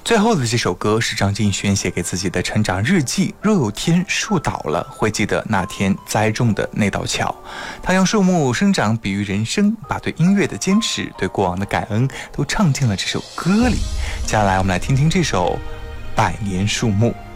最后的这首歌是张敬轩写给自己的成长日记。若有天树倒了，会记得那天栽种的那道桥。他用树木生长比喻人生，把对音乐的坚持、对过往的感恩都唱进了这首歌里。接下来我们来听听这首《百年树木》。